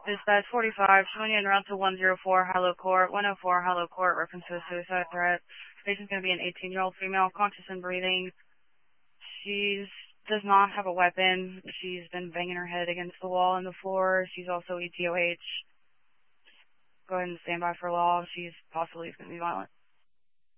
Dispatch 45, showing you en route to 104 Hollow Court. 104 Hollow Court, reference to a suicide threat. Patient's going to be an 18-year-old female, conscious and breathing. She does not have a weapon. She's been banging her head against the wall and the floor. She's also ETOH. Go ahead and stand by for law. She's possibly going to be violent.